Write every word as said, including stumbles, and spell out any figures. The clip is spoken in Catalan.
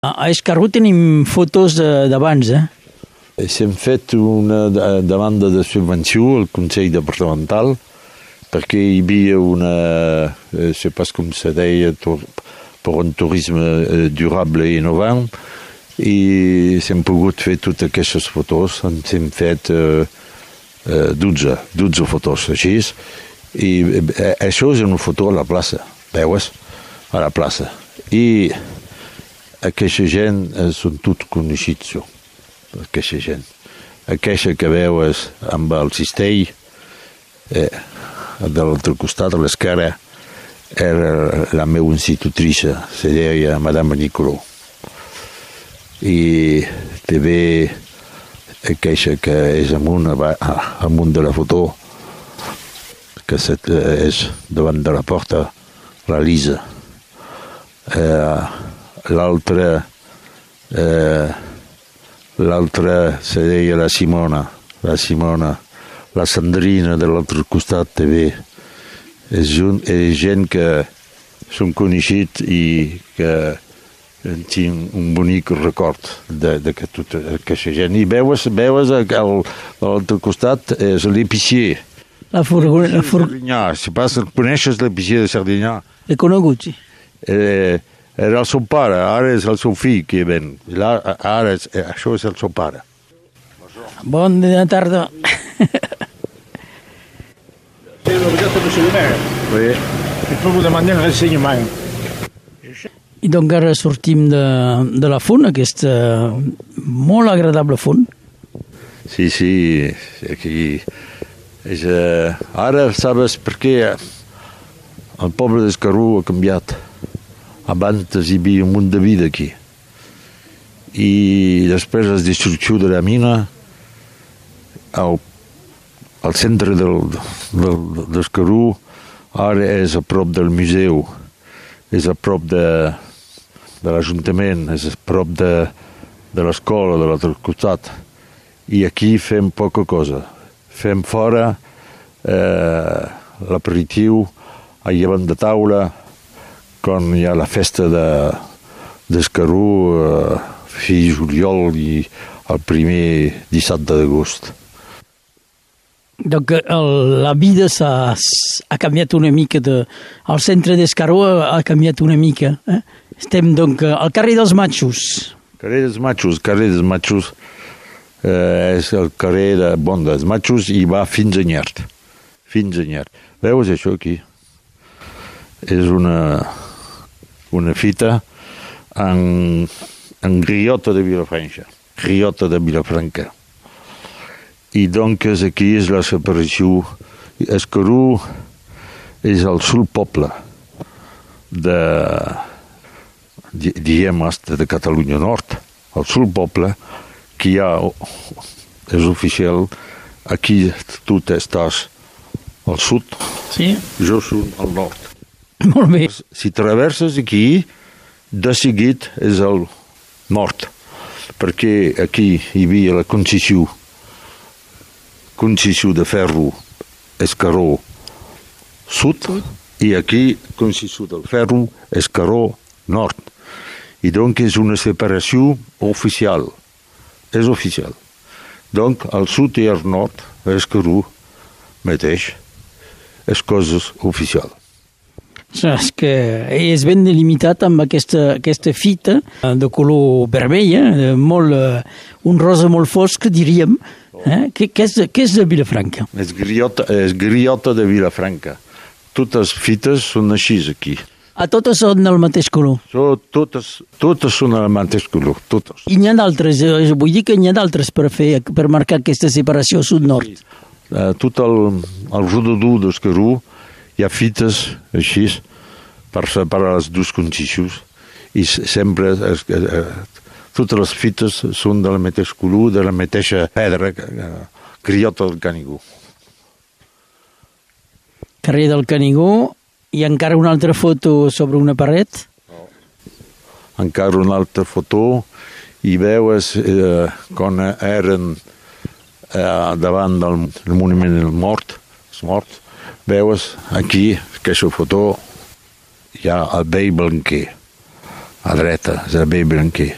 A Escarró tenim fotos d'abans, eh? S'hem fet una demanda de subvenció al Consell Departamental perquè hi havia una, no sé pas com se deia, per un turisme durable i innovant, i s'hem pogut fer totes aquestes fotos. Ens hem fet eh, dotze, dotze fotos així, i eh, això és una foto a la plaça, veus? A la plaça. I aquesta gent eh, són tots coneixits, jo. Aquesta gent. Aquesta que veus amb el cistell, eh, de l'altre costat, a l'esquerra, era la meva institutrice, se deia Madame Nicolò. I també aquesta que és amunt, amunt de la foto, que és davant de la porta, la Lisa. Eh, l'altra eh, l'altra se deia la Simona, la Simona, la Sandrina de l'altre costat també. És, un, és gent que són coneixits i que tinc un bonic record de, de que tota aquesta gent. I veus, veus que a l'altre costat és l'épicier. La furgoneta. La fur... Sardinyà, si pas coneixes l'épicier de Sardinyà. L'he conegut, sí. Eh, era el seu pare, ara és el seu fill que ven. Ara és, això és el seu pare. Bona tarda. Sì, l'ho detto che si vede. Sí. E proprio de manera l'ensenyament. I doncs ara sortim de, de la font, aquesta molt agradable font. Sí, sí, aquí és, eh, ara sabes per què el poble d'Escarró ha canviat. Abans hi havia un munt de vida aquí. I després la destrucció de la mina al, al centre del, del, d'Escarró ara és a prop del museu, és a prop de, de l'Ajuntament, és a prop de, de l'escola, de l'altre costat. I aquí fem poca cosa. Fem fora eh, l'aperitiu, a llevant de taula, quan hi ha la festa de, d'Escarró, eh, fi juliol i el primer dissabte d'agost. Donc el, la vida s'ha, ha canviat una mica. De, el centre d'Escarró ha canviat una mica. Eh? Estem donc al carrer dels Matxos. Carrer dels Matxos, carrer dels Matxos eh, és el carrer de Bon dels Matxos i va fins a Nyert. Fins a Nyert. Veus això aquí? És una, una fita en, en griota de Vilafranca. Griota de Vilafranca. I doncs aquí és la separació. Escarró és el sol poble de, diguem, de Catalunya Nord. El sol poble que hi ha, és oficial, aquí tu estàs al sud, sí. Jo soc al nord. Molt bé. Si traverses aquí, de seguit és el nord, perquè aquí hi havia la concessió concessió de ferro Escarró sud i aquí concessió del ferro Escarró nord. I doncs és una separació oficial. És oficial. Donc al sud i al nord, Escarró mateix, és cosa oficial. És que és ben delimitat amb aquesta, aquesta fita de color vermella, molt, un rosa molt fosc, diríem. Eh? Què, què, és, què és de Vilafranca? És griota, és griota de Vilafranca. Totes fites són així aquí. A totes són del mateix color? So, totes, totes són del mateix color, totes. I n'hi ha d'altres, vull dir que n'hi ha d'altres per, fer, per marcar aquesta separació sud-nord. Sí. Uh, tot el, el rodador d'Escarró hi ha fites així per separar les dues concessions i sempre es, eh, totes les fites són del mateix color, de la mateixa pedra, griota del Canigó. Carrer del Canigó, i encara una altra foto sobre una paret? No. Encara una altra foto i veus eh, quan eren eh, davant del, del monument del mort, els morts, veus aquí, aquesta foto, hi ha el vell Blanquer, a dreta, és el vell Blanquer.